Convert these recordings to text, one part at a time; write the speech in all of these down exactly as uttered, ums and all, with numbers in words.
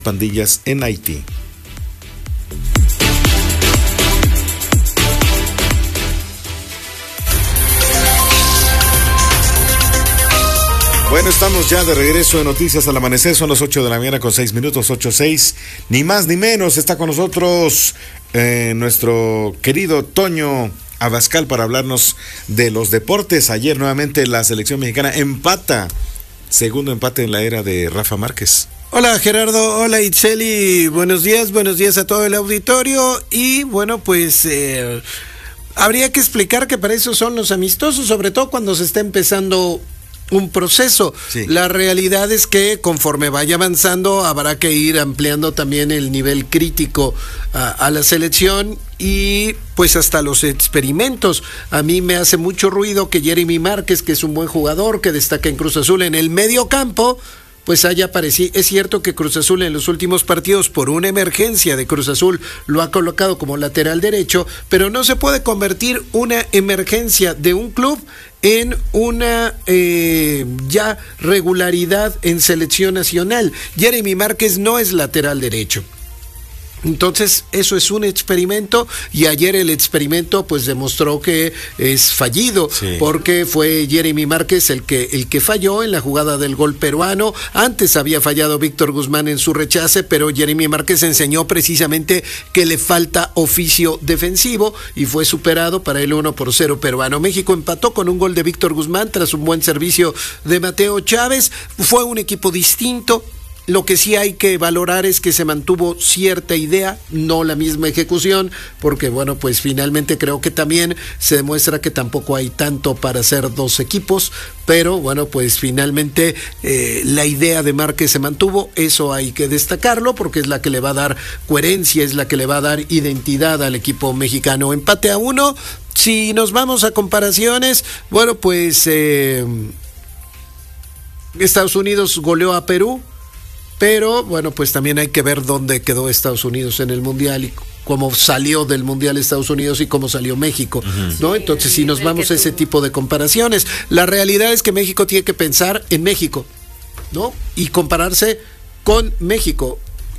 pandillas en Haití. Bueno, estamos ya de regreso de Noticias al Amanecer, son las ocho de la mañana con seis minutos, ocho seis, ni más ni menos. Está con nosotros eh, nuestro querido Toño Abascal para hablarnos de los deportes. Ayer nuevamente la selección mexicana empata, segundo empate en la era de Rafa Márquez. Hola Gerardo, hola Itzeli, buenos días, buenos días a todo el auditorio. Y bueno, pues eh, habría que explicar que para eso son los amistosos, sobre todo cuando se está empezando un proceso. Sí. La realidad es que conforme vaya avanzando habrá que ir ampliando también el nivel crítico a, a la selección y pues hasta los experimentos. A mí me hace mucho ruido que Jeremy Márquez, que es un buen jugador, que destaca en Cruz Azul en el medio campo, pues haya aparecido. Es cierto que Cruz Azul en los últimos partidos, por una emergencia de Cruz Azul, lo ha colocado como lateral derecho, pero no se puede convertir una emergencia de un club en una eh, ya regularidad en selección nacional. Jeremy Márquez no es lateral derecho. Entonces eso es un experimento y ayer el experimento pues demostró que es fallido, sí, porque fue Jeremy Márquez el que, el que falló en la jugada del gol peruano. Antes había fallado Víctor Guzmán en su rechace, pero Jeremy Márquez enseñó precisamente que le falta oficio defensivo y fue superado para el uno por cero peruano. México empató con un gol de Víctor Guzmán tras un buen servicio de Mateo Chávez. Fue un equipo distinto. Lo que sí hay que valorar es que se mantuvo cierta idea, no la misma ejecución, porque bueno, pues finalmente creo que también se demuestra que tampoco hay tanto para hacer dos equipos, pero bueno, pues finalmente eh, la idea de Márquez se mantuvo, eso hay que destacarlo, porque es la que le va a dar coherencia, es la que le va a dar identidad al equipo mexicano. Empate a uno. Si nos vamos a comparaciones, bueno, pues eh, Estados Unidos goleó a Perú, pero bueno, pues también hay que ver dónde quedó Estados Unidos en el Mundial y cómo salió del Mundial Estados Unidos y cómo salió México, uh-huh. ¿no? Entonces, si nos vamos a ese tipo de comparaciones, la realidad es que México tiene que pensar en México, ¿no? Y compararse con México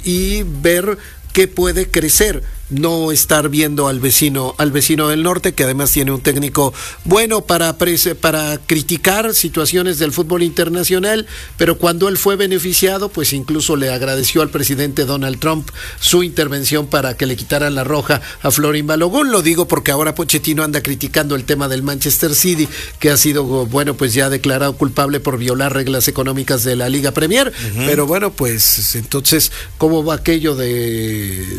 y ver qué puede crecer, no estar viendo al vecino, al vecino del norte, que además tiene un técnico bueno para, para criticar situaciones del fútbol internacional, pero cuando él fue beneficiado, pues incluso le agradeció al presidente Donald Trump su intervención para que le quitaran la roja a Florin Balogun. Lo digo porque ahora Pochettino anda criticando el tema del Manchester City, que ha sido, bueno, pues ya declarado culpable por violar reglas económicas de la Liga Premier, uh-huh. pero bueno, pues entonces, ¿cómo va aquello de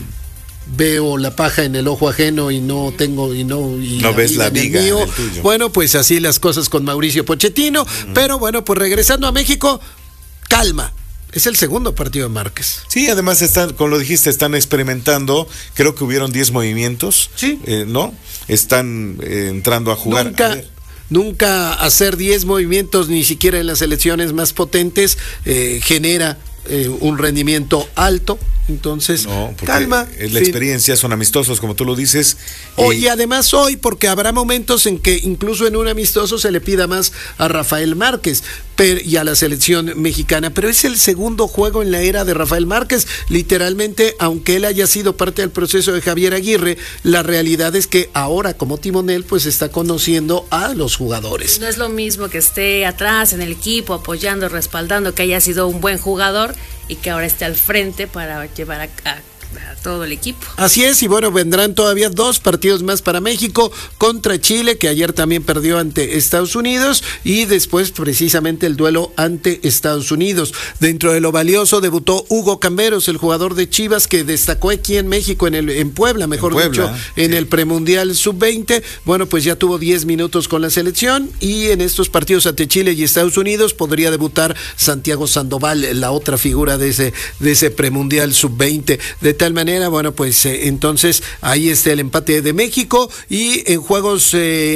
veo la paja en el ojo ajeno y no tengo y no y no ves la viga en el tuyo? Bueno, pues así las cosas con Mauricio Pochettino, uh-huh. pero bueno, pues regresando a México, calma. Es el segundo partido de Márquez. Sí, además están, como lo dijiste, están experimentando. Creo que hubieron diez movimientos. Sí. Eh, ¿no? Están eh, entrando a jugar. Nunca, a nunca hacer diez movimientos, ni siquiera en las selecciones más potentes, eh, genera eh, un rendimiento alto. Entonces, no, calma. Es la experiencia, son amistosos, como tú lo dices. Hoy, y además hoy, porque habrá momentos en que incluso en un amistoso se le pida más a Rafael Márquez pero, y a la selección mexicana, pero es el segundo juego en la era de Rafael Márquez. Literalmente, aunque él haya sido parte del proceso de Javier Aguirre, la realidad es que ahora como timonel, pues está conociendo a los jugadores. No es lo mismo que esté atrás en el equipo, apoyando, respaldando, que haya sido un buen jugador y que ahora esté al frente para llevar a, a, a todo el equipo. Así es, y bueno, vendrán todavía dos partidos más para México, contra Chile, que ayer también perdió ante Estados Unidos, y después precisamente el duelo ante Estados Unidos. Dentro de lo valioso debutó Hugo Camberos, el jugador de Chivas que destacó aquí en México, en el en Puebla, mejor en Puebla, dicho, en sí. el premundial sub veinte. Bueno, pues ya tuvo diez minutos con la selección, y en estos partidos ante Chile y Estados Unidos podría debutar Santiago Sandoval, la otra figura de ese, de ese premundial sub veinte. De tal manera, bueno, pues eh, entonces ahí está el empate de México. Y en juegos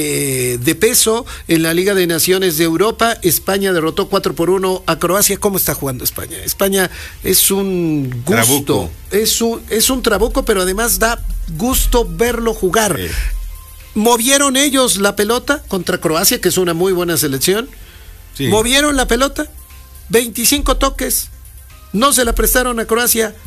eh, de peso en la Liga de Naciones de Europa, España derrotó cuatro por uno a Croacia. ¿Cómo está jugando España? España es un gusto, trabuco. es un es un trabuco, pero además da gusto verlo jugar. Sí. Movieron ellos la pelota contra Croacia, que es una muy buena selección. Sí. Movieron la pelota, veinticinco toques, no se la prestaron a Croacia,